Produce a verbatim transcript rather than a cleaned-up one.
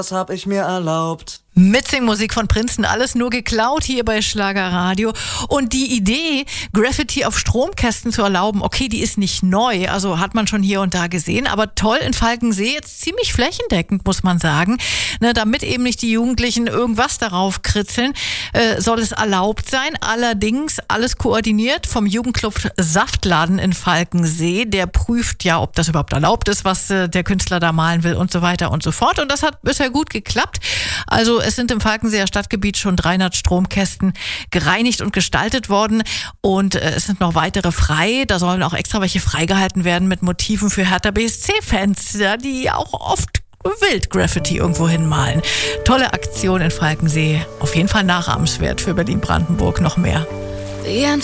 Das hab ich mir erlaubt. Mitsing-Musik von Prinzen, alles nur geklaut hier bei Schlagerradio. Und die Idee, Graffiti auf Stromkästen zu erlauben, okay, die ist nicht neu, also hat man schon hier und da gesehen, aber toll in Falkensee, jetzt ziemlich flächendeckend, muss man sagen. Ne, damit eben nicht die Jugendlichen irgendwas darauf kritzeln, äh, soll es erlaubt sein. Allerdings alles koordiniert vom Jugendclub Saftladen in Falkensee. Der prüft ja, ob das überhaupt erlaubt ist, was äh, der Künstler da malen will und so weiter und so fort. Und das hat bisher gut geklappt. Also es sind im Falkenseer Stadtgebiet schon dreihundert Stromkästen gereinigt und gestaltet worden und äh, es sind noch weitere frei. Da sollen auch extra welche freigehalten werden mit Motiven für Hertha B S C-Fans, ja, die auch oft wild Graffiti irgendwo hinmalen. Tolle Aktion in Falkensee. Auf jeden Fall nachahmenswert für Berlin-Brandenburg noch mehr.